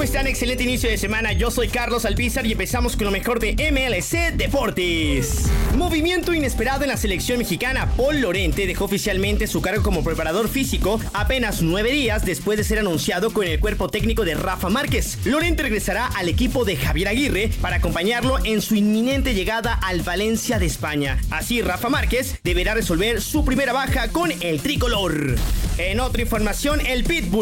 ¿Cómo están? Excelente inicio de semana. Yo soy Carlos Alpizar y empezamos con lo mejor de MLC Deportes. Movimiento inesperado en la selección mexicana. Paul Lorente dejó oficialmente su cargo como preparador físico apenas 9 días después de ser anunciado con el cuerpo técnico de Rafa Márquez. Lorente regresará al equipo de Javier Aguirre para acompañarlo en su inminente llegada al Valencia de España. Así, Rafa Márquez deberá resolver su primera baja con el tricolor. En otra información, el Pitbull